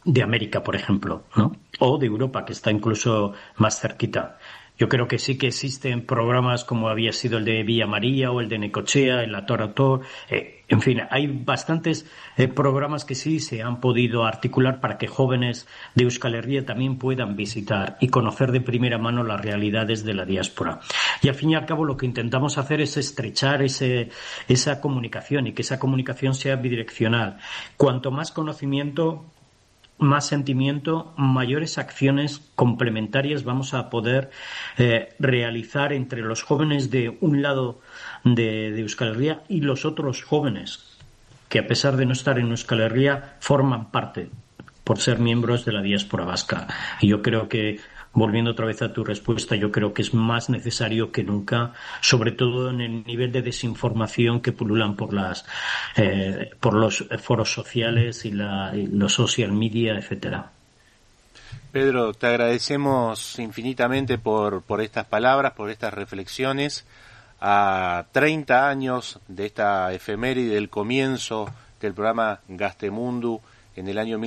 de América, por ejemplo, ¿no? O de Europa, que está incluso más cerquita. Yo creo que sí que existen programas como había sido el de Villa María o el de Necochea, el Atorator. En fin, hay bastantes programas que sí se han podido articular para que jóvenes de Euskal Herria también puedan visitar y conocer de primera mano las realidades de la diáspora. Y al fin y al cabo lo que intentamos hacer es estrechar esa comunicación y que esa comunicación sea bidireccional. Cuanto más conocimiento, más sentimiento, mayores acciones complementarias vamos a poder realizar entre los jóvenes de un lado de Euskal Herria y los otros jóvenes que, a pesar de no estar en Euskal Herria, forman parte por ser miembros de la diáspora vasca. Y yo creo que, volviendo otra vez a tu respuesta, yo creo que es más necesario que nunca, sobre todo en el nivel de desinformación que pululan por los foros sociales y los social media, etcétera. Pedro, te agradecemos infinitamente por estas palabras, por estas reflexiones. A 30 años de esta efeméride del comienzo del programa Gaztemundu en el año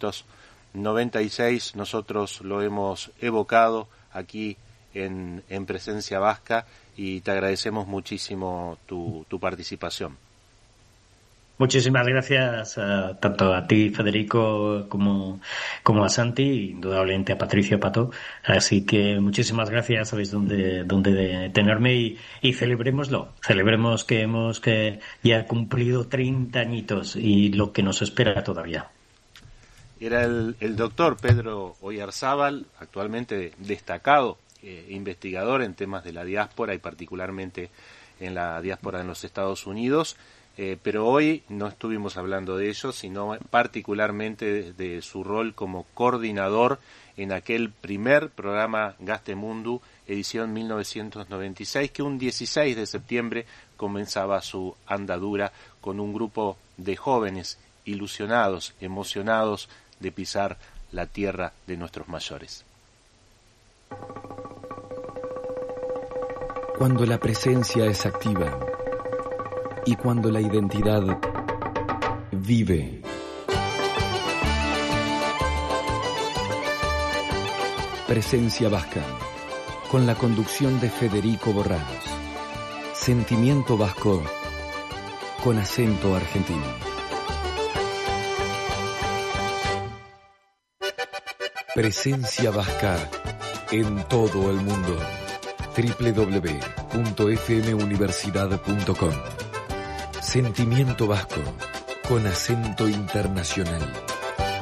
1996, nosotros lo hemos evocado aquí en Presencia Vasca y te agradecemos muchísimo tu participación. Muchísimas gracias tanto a ti, Federico, como a Santi, indudablemente a Patricio Pato. Así que muchísimas gracias, sabéis dónde tenerme y celebrémoslo. Celebremos que hemos ya cumplido 30 añitos y lo que nos espera todavía. Era el doctor Pedro Oyarzábal, actualmente destacado investigador en temas de la diáspora y particularmente en la diáspora en los Estados Unidos. Pero hoy no estuvimos hablando de ello, sino particularmente de su rol como coordinador en aquel primer programa Gaztemundu, edición 1996, que un 16 de septiembre comenzaba su andadura con un grupo de jóvenes ilusionados, emocionados de pisar la tierra de nuestros mayores. Cuando la presencia es activa y cuando la identidad vive. Presencia Vasca, con la conducción de Federico Borranos. Sentimiento vasco con acento argentino. Presencia Vasca en todo el mundo. www.fmuniversidad.com. Sentimiento vasco con acento internacional.